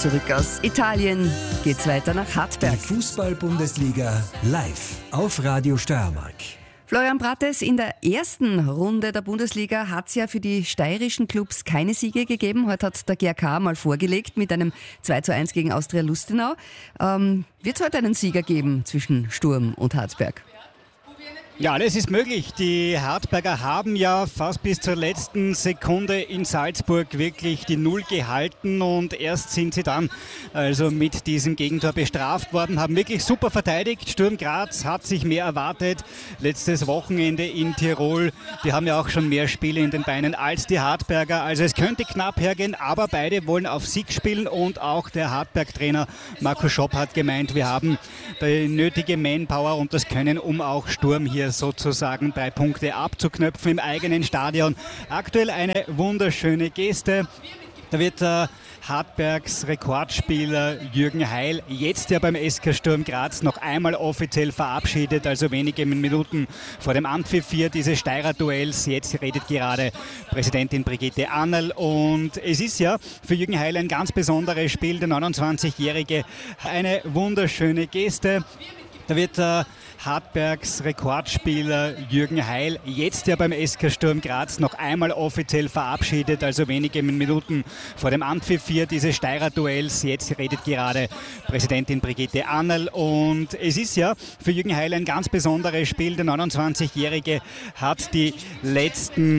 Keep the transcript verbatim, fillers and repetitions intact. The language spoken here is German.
Zurück aus Italien geht's weiter nach Hartberg. Die Fußball-Bundesliga live auf Radio Steiermark. Florian Brattes, in der ersten Runde der Bundesliga hat es ja für die steirischen Clubs keine Siege gegeben. Heute hat der G A K mal vorgelegt mit einem zwei zu eins gegen Austria Lustenau. Ähm, wird es heute einen Sieger geben zwischen Sturm und Hartberg? Ja, das ist möglich. Die Hartberger haben ja fast bis zur letzten Sekunde in Salzburg wirklich die Null gehalten und erst sind sie dann also mit diesem Gegentor bestraft worden, haben wirklich super verteidigt. Sturm Graz hat sich mehr erwartet. Letztes Wochenende in Tirol, die haben ja auch schon mehr Spiele in den Beinen als die Hartberger. Also es könnte knapp hergehen, aber beide wollen auf Sieg spielen und auch der Hartberg-Trainer Marco Schopp hat gemeint, wir haben die nötige Manpower und das Können, um auch Sturm hier sozusagen drei Punkte abzuknöpfen im eigenen Stadion. Aktuell eine wunderschöne Geste. Da wird äh, Hartbergs Rekordspieler Jürgen Heil jetzt ja beim S K Sturm Graz noch einmal offiziell verabschiedet, also wenige Minuten vor dem Anpfiff hier dieses Steirer Duells. Jetzt redet gerade Präsidentin Brigitte Annerl und es ist ja für Jürgen Heil ein ganz besonderes Spiel, der neunundzwanzigjährige. Eine wunderschöne Geste. Da wird äh, Hartbergs Rekordspieler Jürgen Heil jetzt ja beim S K Sturm Graz noch einmal offiziell verabschiedet, also wenige Minuten vor dem Anpfiff hier dieses Steirer Duells. Jetzt redet gerade Präsidentin Brigitte Annerl und es ist ja für Jürgen Heil ein ganz besonderes Spiel. Der neunundzwanzigjährige hat die letzten